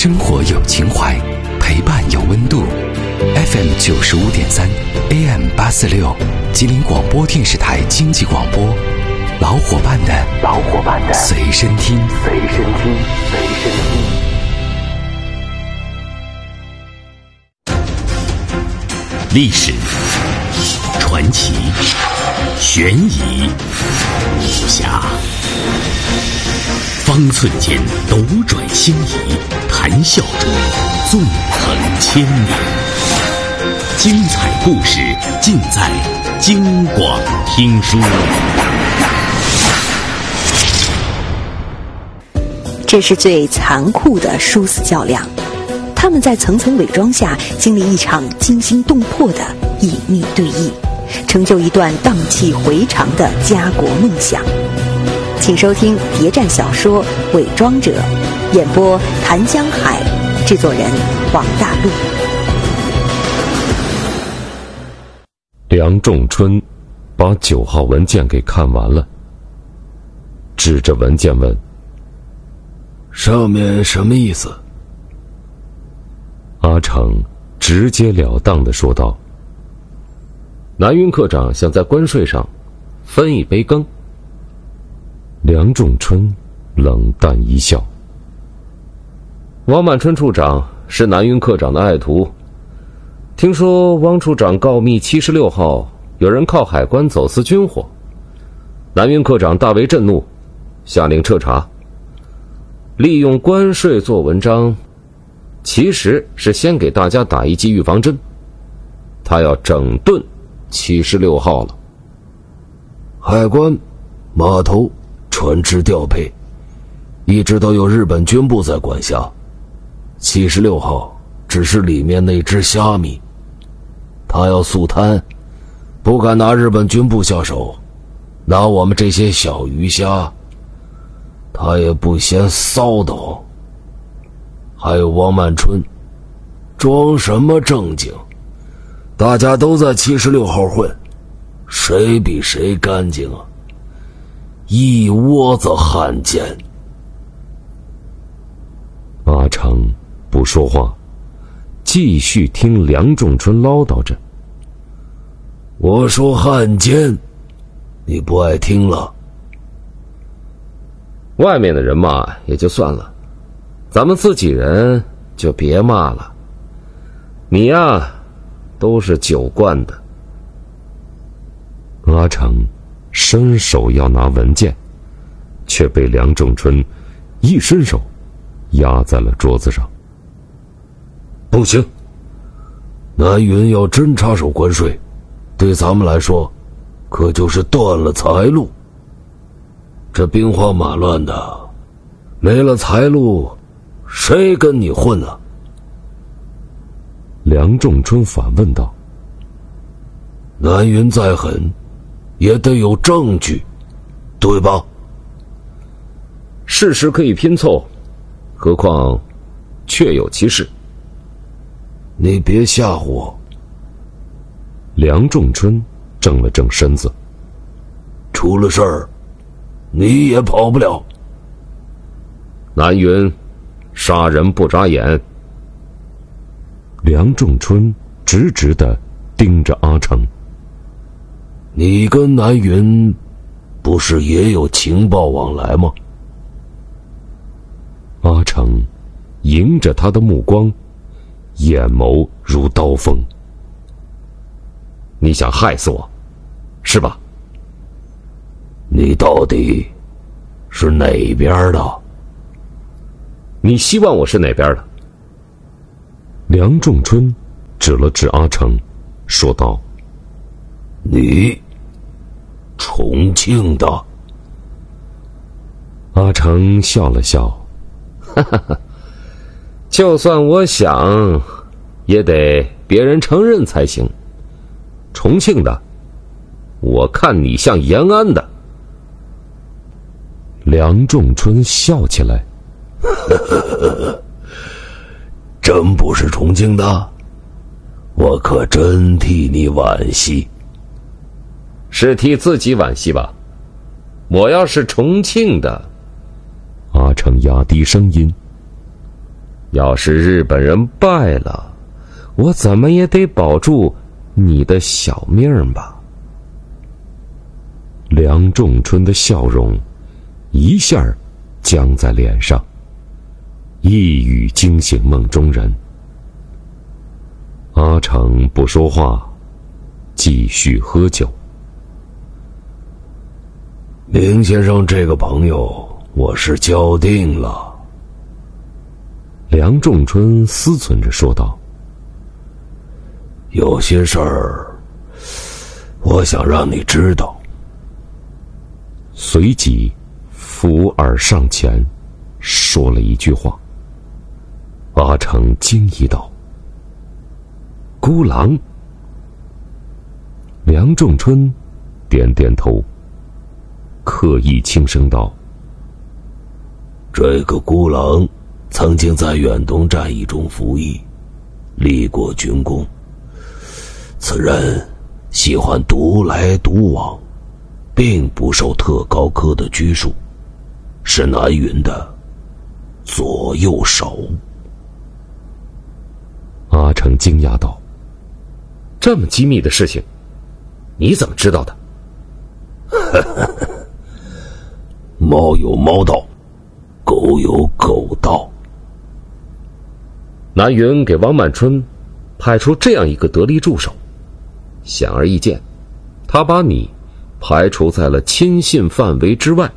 生活有情怀，陪伴有温度。FM 95.3 AM 846，吉林广播电视台经济广播，老伙伴的随身听。 历史、传奇、悬疑、武侠，方寸间斗转星移，谈笑中纵横千里。精彩故事尽在京广听书。 这是最残酷的殊死较量，他们在层层伪装下经历一场惊心动魄的隐秘对弈，成就一段荡气回肠的家国梦想。请收听谍战小说《伪装者》，演播谭江海，制作人王大陆。 梁仲春把9号文件给看完了，指着文件问： 上面什么意思？ 阿成直截了当地说道： 南云科长想在关税上分一杯羹。 梁仲春冷淡一笑： 王满春处长是南云科长的爱徒，听说汪处长告密76号有人靠海关走私军火，南云科长大为震怒，下令彻查。利用关税做文章，其实是先给大家打一剂预防针，他要整顿76号了。 海关、码头、船只调配一直都有日本军部在管辖，76号只是里面那只虾米，他要速贪，不敢拿日本军部下手，拿我们这些小鱼虾他也不嫌骚的哦。还有王满春，装什么正经？大家都在76号混，谁比谁干净啊？一窝子汉奸。 阿成不说话，继续听梁仲春唠叨着。 我说汉奸，你不爱听了？ 外面的人骂也就算了，咱们自己人就别骂了。你呀，都是酒惯的。 阿成伸手要拿文件，却被梁仲春一伸手压在了桌子上。 不行，南云要真插手关税，对咱们来说可就是断了财路。这兵荒马乱的，没了财路，谁跟你混啊？ 梁仲春反问道： 南云再狠也得有证据，对吧？ 事实可以拼凑，何况确有其事。 你别吓唬我。 梁仲春正了正身子： 出了事儿你也跑不了。 南云杀人不眨眼。 梁仲春直直地盯着阿成： 你跟南云不是也有情报往来吗？ 阿成迎着他的目光，眼眸如刀锋。 你想害死我，是吧？ 你到底是哪边的？ 你希望我是哪边的？ 梁仲春指了指阿成，说道： 你重庆的。 阿成笑了笑： 哈哈哈，就算我想也得别人承认才行。重庆的，我看你像延安的。 梁仲春笑起来： 真不是重庆的？我可真替你惋惜。 是替自己惋惜吧？我要是重庆的…… 阿成压低声音： 要是日本人败了，我怎么也得保住你的小命吧。 梁仲春的笑容一下僵在脸上，一语惊醒梦中人。阿成不说话，继续喝酒。 明先生这个朋友，我是交定了。 梁仲春思忖着说道： 有些事儿，我想让你知道。 随即扶耳上前说了一句话。阿成惊疑道：孤狼。梁仲春点点头，刻意轻声道： 这个孤狼曾经在远东战役中服役，立过军功。此人喜欢独来独往，并不受特高科的拘束，是南云的左右手。 阿成惊讶道： 这么机密的事情，你怎么知道的？ 猫有猫道，狗有狗道。 南云给王满春派出这样一个得力助手，显而易见，他把你排除在了亲信范围之外。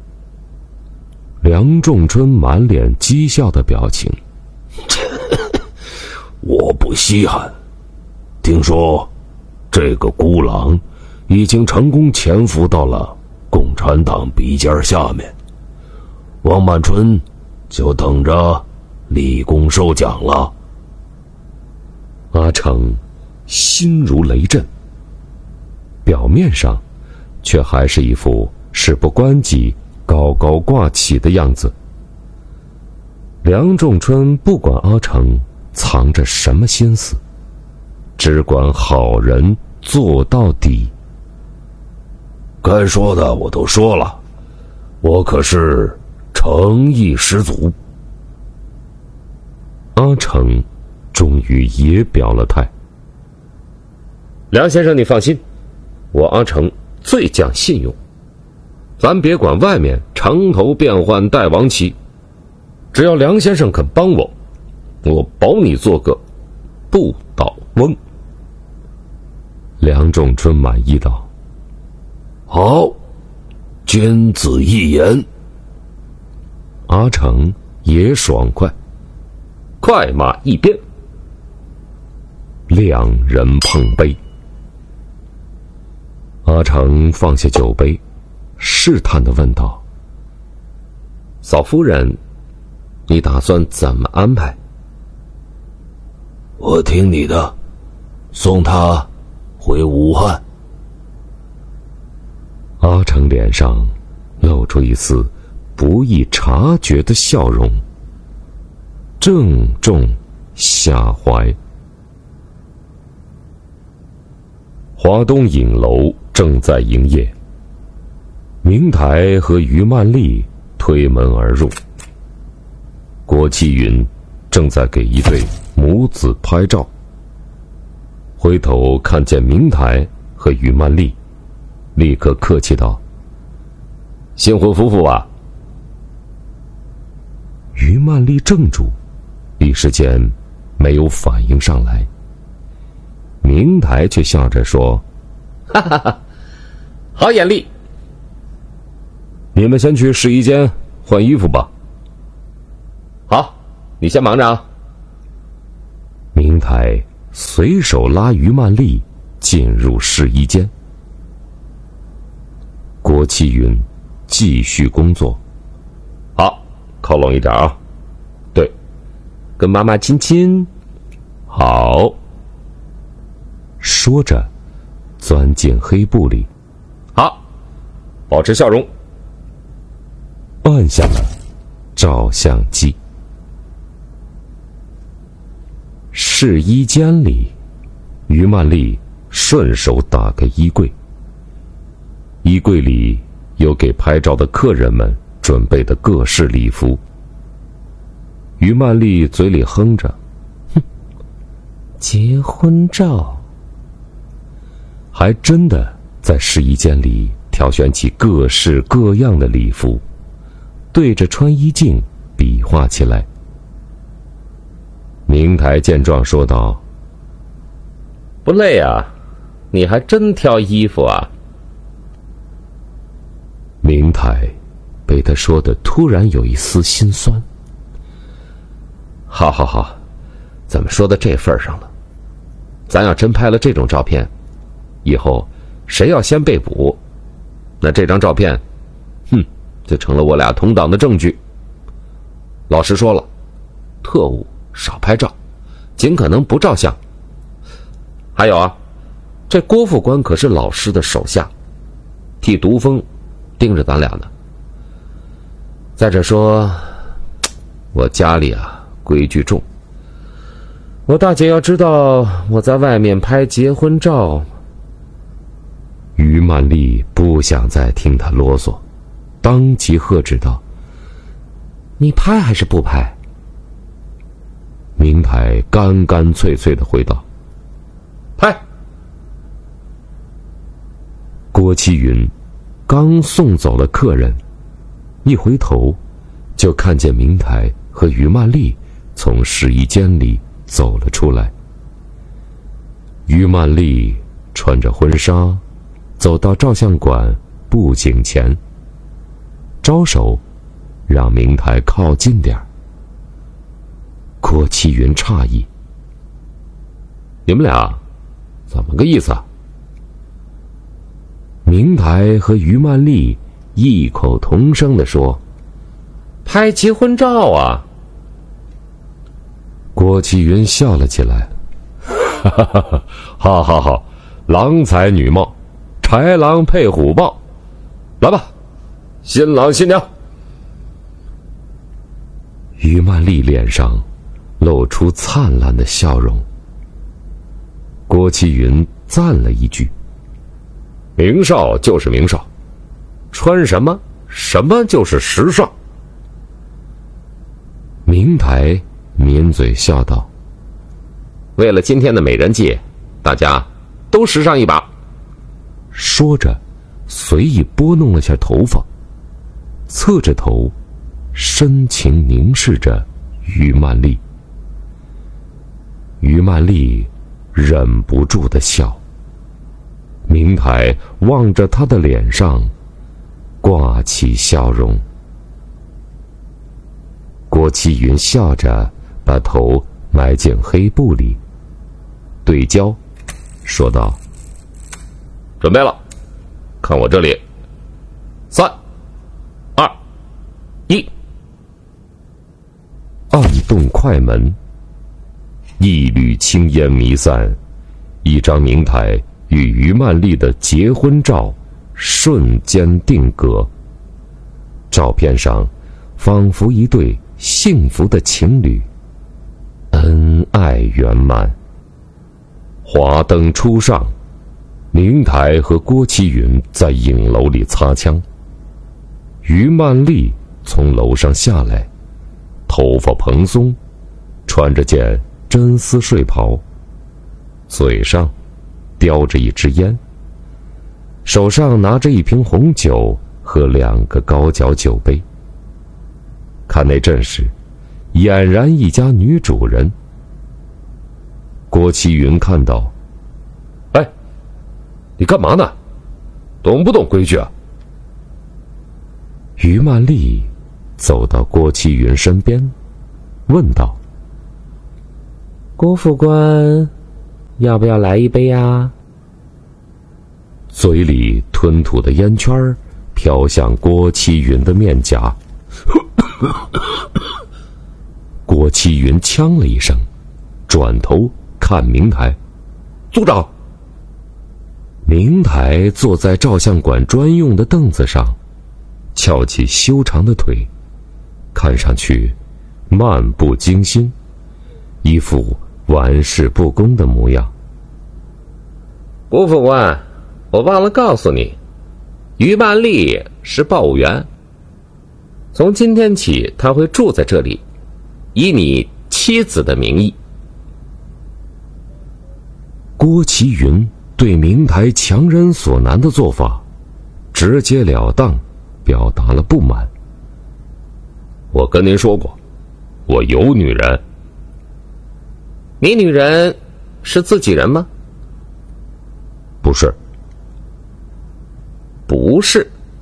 梁仲春满脸讥笑的表情。 我不稀罕，听说这个孤狼已经成功潜伏到了共产党鼻尖下面，王满春就等着立功受奖了。 阿成心如雷震，表面上却还是一副事不关己、高高挂起的样子。梁仲春不管阿成藏着什么心思，只管好人做到底。 该说的我都说了，我可是诚意十足。 阿成终于也表了态。 梁先生你放心，我阿成最讲信用，咱别管外面长头变换带王旗，只要梁先生肯帮我，我保你做个不倒翁。 梁仲春满意道： 好，君子一言。 阿成也爽快， 快马一鞭。 两人碰杯。阿成放下酒杯，试探地问道： 嫂夫人，你打算怎么安排？ 我听你的，送他回武汉。 阿成脸上露出一丝不易察觉的笑容，正中下怀。华东影楼正在营业，明台和于曼丽推门而入。郭启云正在给一对母子拍照，回头看见明台和于曼丽，立刻客气道： 新婚夫妇啊。 于曼丽怔住，一时间没有反应上来。明台却笑着说： 哈哈哈，好眼力。 你们先去试衣间换衣服吧。 好，你先忙着啊。 明台随手拉于曼丽进入试衣间。郭启云继续工作。 好，靠拢一点啊。对，跟妈妈亲亲。好。 说着钻进黑布里。 好，保持笑容。 按下了照相机。试衣间里，于曼丽顺手打开衣柜，衣柜里有给拍照的客人们准备的各式礼服。郭启云将衣服放在衣柜里，然后把于曼丽嘴里哼着：“哼，结婚照。”还真的在试衣间里挑选起各式各样的礼服，对着穿衣镜比划起来。明台见状说道：“ 不累啊？你还真挑衣服啊？” 明台被他说的突然有一丝心酸。 好，咱们说到这份上了，咱要真拍了这种照片，以后谁要先被捕，那这张照片就成了我俩同党的证据。老实说了，特务少拍照，尽可能不照相。还有啊，这郭副官可是老师的手下，替毒蜂盯着咱俩呢。再者说，我家里啊规矩重，我大姐要知道我在外面拍结婚照。 于曼丽不想再听他啰嗦，当即喝止道：“你拍还是不拍？”明台干干脆脆地回道：“ 拍。” 郭启云刚送走了客人，一回头就看见明台和于曼丽从试衣间里走了出来。于曼丽穿着婚纱走到照相馆布景前，招手让明台靠近点儿。郭启云诧异：“ 你们俩怎么个意思啊？” 明台和于曼丽异口同声地说：“ 拍结婚照啊！” 郭启云笑了起来：“好，郎才女貌，豺狼配虎豹，来吧，新郎新娘。”于曼丽脸上露出灿烂的笑容。郭启云赞了一句：“ 明少就是明少，穿什么什么就是时尚。” 明台抿嘴笑道：“ 为了今天的美人计，大家都时尚一把。” 说着随意拨弄了下头发，侧着头深情凝视着于曼丽。于曼丽忍不住的笑，明台望着她的脸上挂起笑容。郭启云笑着把头埋进黑布里，对焦说道：“ 准备了，看我这里，3、2、1。” 按动快门，一缕青烟弥散，一张明台与于曼丽的结婚照瞬间定格。照片上仿佛一对幸福的情侣，恩爱圆满。华灯初上，明台和郭启云在影楼里擦枪。于曼丽从楼上下来，头发蓬松，穿着件真丝睡袍，嘴上叼着一支烟，手上拿着一瓶红酒和2个高脚酒杯。看那阵势，俨然一家女主人。郭启云看到：“ 哎，你干嘛呢？懂不懂规矩啊？” 于曼丽走到郭启云身边，问道：“ 郭副官，要不要来一杯啊？” 嘴里吞吐的烟圈飘向郭启云的面颊。郭启云呛了一声，转头看明台：“ 组长。” 明台坐在照相馆专用的凳子上，翘起修长的腿，看上去漫不经心，一副玩世不恭的模样。 “郭副官，我忘了告诉你，于曼丽是报务员，从今天起他会住在这里， 以你妻子的名义。 郭其云对明台强人所难的做法直截了当表达了不满。 我跟您说过，我有女人。你女人是自己人吗？ 不是。 不是。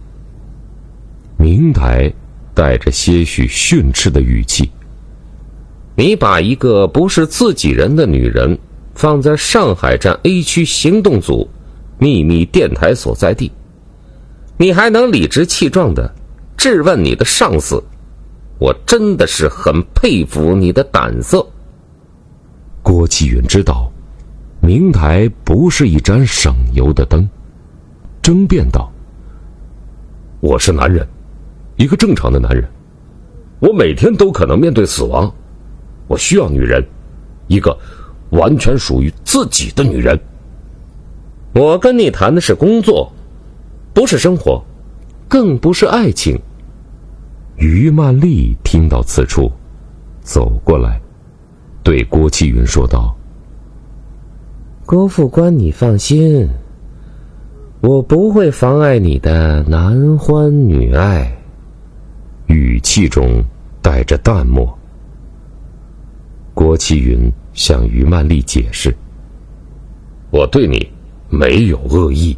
明台带着些许训斥的语气。 你把一个不是自己人的女人放在上海站 A 区行动组秘密电台所在地，你还能理直气壮地质问你的上司，我真的是很佩服你的胆色。 郭其云知道明台不是一盏省油的灯，争辩道： 我是男人，一个正常的男人，我每天都可能面对死亡，我需要女人，一个完全属于自己的女人。我跟你谈的是工作，不是生活，更不是爱情。 于曼丽听到此处，走过来对郭其云说道： 郭副官你放心，我不会妨碍你的男欢女爱。 语气中带着淡漠。郭其云向于曼丽解释： 我对你没有恶意。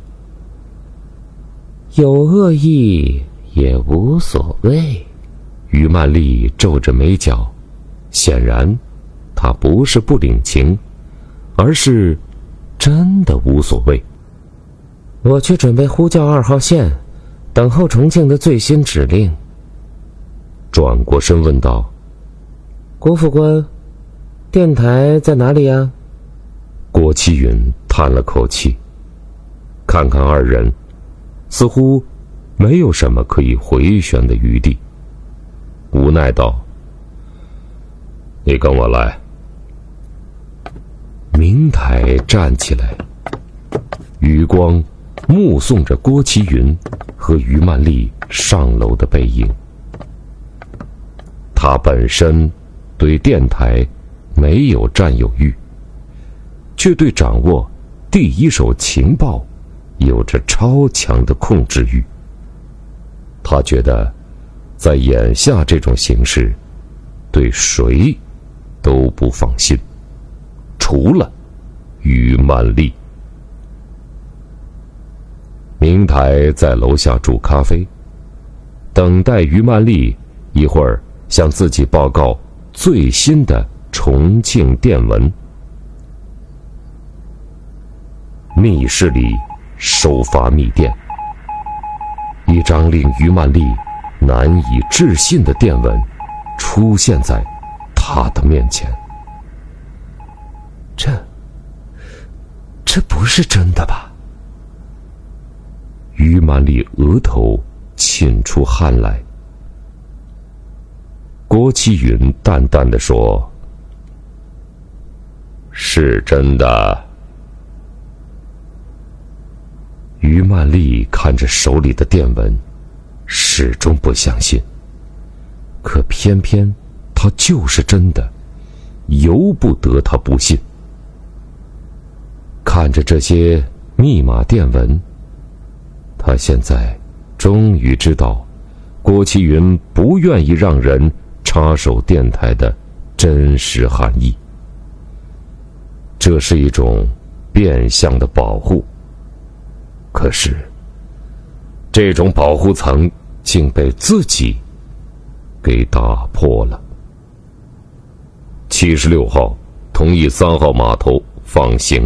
有恶意也无所谓。 于曼丽皱着眉角，显然她不是不领情，而是真的无所谓。 我去准备呼叫2号线，等候重庆的最新指令。 转过身问道： 郭副官，电台在哪里呀？ 郭其云叹了口气，看看二人，似乎没有什么可以回旋的余地，无奈道： 你跟我来。 明台站起来，余光目送着郭其云和于曼丽上楼的背影。他本身对电台没有占有欲，却对掌握第一手情报有着超强的控制欲。他觉得在眼下这种形势，对谁都不放心，除了于曼丽。明台在楼下煮咖啡，等待于曼丽一会儿向自己报告最新的重庆电文。密室里收发密电，一张令于曼丽难以置信的电文出现在他的面前。这不是真的吧？于曼丽额头沁出汗来。郭其云淡淡地说： 是真的。 于曼丽看着手里的电文，始终不相信，可偏偏它就是真的，由不得他不信。看着这些密码电文，他现在终于知道郭其云不愿意让人插手电台的真实含义。这是一种变相的保护，可是这种保护层竟被自己给打破了。76号同意3号码头放行。